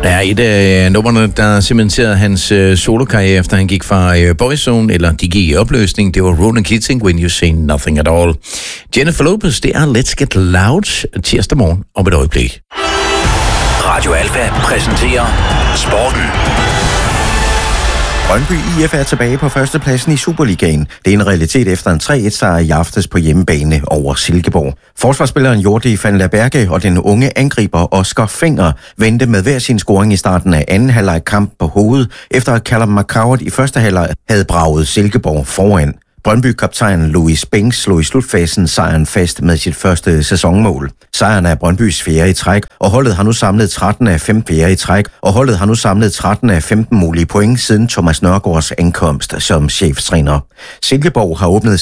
Der er et af numrene, der cementerede hans solokarriere, efter han gik fra Boyzone, eller de gik i opløsning. Det var Ronan Keating, When You Say Nothing At All. Jennifer Lopez, det er Let's Get Loud tirsdag morgen om et øjeblik. Radio Alfa præsenterer Sporten. Brøndby IF er tilbage på førstepladsen i Superligaen. Det er en realitet efter en 3-1-sejr i aftes på hjemmebane over Silkeborg. Forsvarsspilleren Jordi van der Berge og den unge angriber Oscar Fenger vendte med hver sin scoring i starten af anden halvleg kamp på hovedet, efter at Callum McCoward i første halvleg havde braget Silkeborg foran. Brøndby-kaptajn Louis Beng slog i slutfasen sejren fast med sit første sæsonmål. Sejren er Brøndbys 4. i træk, og holdet har nu samlet 13 af 15 mulige point siden Thomas Nørgaards ankomst som cheftræner. Silkeborg har åbnet